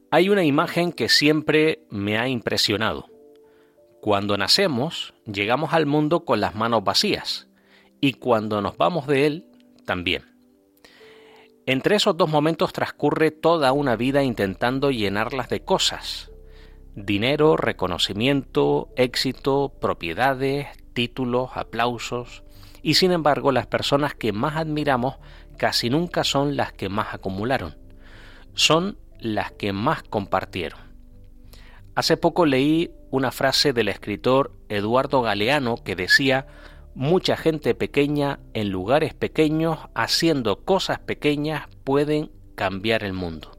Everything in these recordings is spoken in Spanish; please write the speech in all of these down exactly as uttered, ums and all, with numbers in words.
Hay una imagen que siempre me ha impresionado. Cuando nacemos, llegamos al mundo con las manos vacías, y cuando nos vamos de él, también. Entre esos dos momentos transcurre toda una vida intentando llenarlas de cosas: dinero, reconocimiento, éxito, propiedades, títulos, aplausos. Y sin embargo, las personas que más admiramos casi nunca son las que más acumularon, son las que más compartieron. Hace poco leí una frase del escritor Eduardo Galeano que decía: mucha gente pequeña en lugares pequeños haciendo cosas pequeñas pueden cambiar el mundo.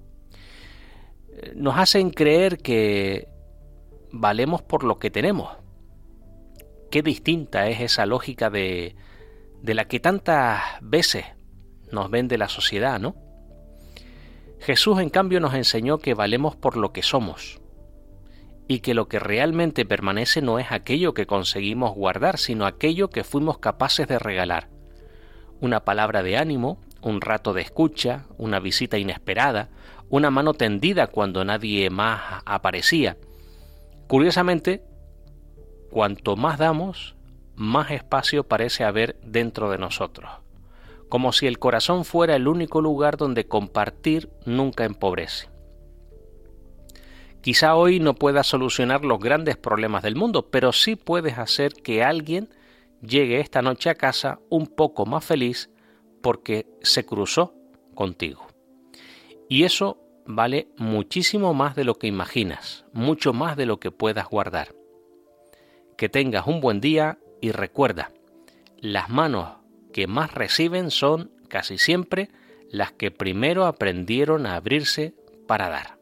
Nos hacen creer que valemos por lo que tenemos. Qué distinta es esa lógica de, de la que tantas veces nos vende la sociedad, ¿no? Jesús, en cambio, nos enseñó que valemos por lo que somos y que lo que realmente permanece no es aquello que conseguimos guardar, sino aquello que fuimos capaces de regalar. Una palabra de ánimo, un rato de escucha, una visita inesperada, una mano tendida cuando nadie más aparecía. Curiosamente, cuanto más damos, más espacio parece haber dentro de nosotros, como si el corazón fuera el único lugar donde compartir nunca empobrece. Quizá hoy no puedas solucionar los grandes problemas del mundo, pero sí puedes hacer que alguien llegue esta noche a casa un poco más feliz porque se cruzó contigo. Y eso vale muchísimo más de lo que imaginas, mucho más de lo que puedas guardar. Que tengas un buen día y recuerda, las manos que más reciben son casi siempre las que primero aprendieron a abrirse para dar.